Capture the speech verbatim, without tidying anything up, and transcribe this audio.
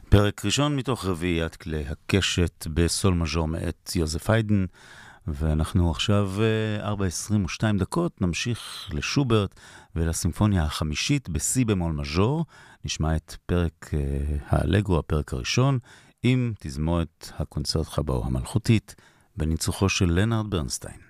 פרק ראשון מתוך רביעיית כלי הקשת בסול מז'ור מאת יוזף היידן, ואנחנו עכשיו ארבע עשרים ושתיים דקות נמשיך לשוברט ולסימפוניה החמישית בסי במול מז'ור. נשמע את פרק האלגרו, הפרק הראשון, עם תזמורת הקונצרט חבאו המלכותית בניצוחו של לנארד ברנסטיין.